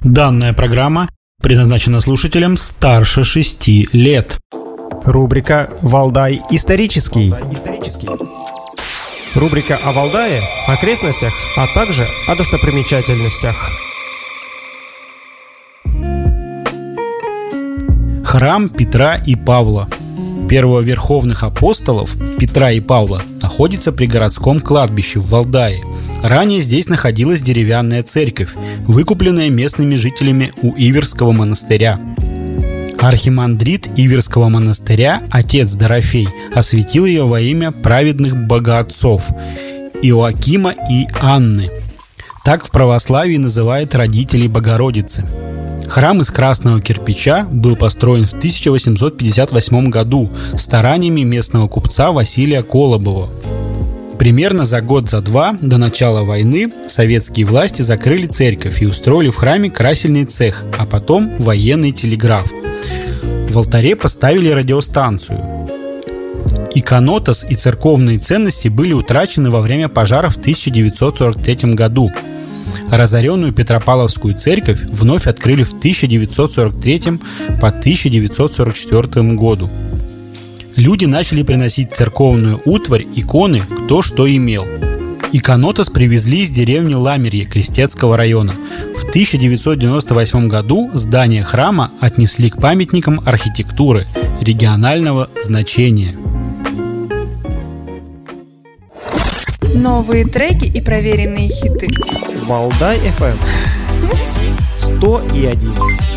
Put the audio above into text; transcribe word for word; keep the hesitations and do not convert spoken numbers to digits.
Данная программа предназначена слушателям старше шести лет. Рубрика «Валдай исторический». Рубрика о Валдае, окрестностях, а также о достопримечательностях. Храм Петра и Павла. Первого верховных апостолов Петра и Павла находится при городском кладбище в Валдае. Ранее здесь находилась деревянная церковь, выкупленная местными жителями у Иверского монастыря. Архимандрит Иверского монастыря, отец Дорофей, осветил ее во имя праведных богоотцов Иоакима и Анны. Так в православии называют родителей Богородицы. Храм из красного кирпича был построен в тысяча восемьсот пятьдесят восьмом году стараниями местного купца Василия Колобова. Примерно за год-за два до начала войны советские власти закрыли церковь и устроили в храме красильный цех, а потом военный телеграф. В алтаре поставили радиостанцию. Иконотас и церковные ценности были утрачены во время пожара в тысяча девятьсот сорок третьем году. Разоренную Петропавловскую церковь вновь открыли в тысяча девятьсот сорок третьем по тысяча девятьсот сорок четвёртом году. Люди начали приносить церковную утварь, иконы, кто что имел. Иконотас привезли из деревни Ламерье Крестецкого района. В тысяча девятьсот девяносто восьмом году здание храма отнесли к памятникам архитектуры регионального значения. Новые треки и проверенные хиты. Валдай эф эм сто и один.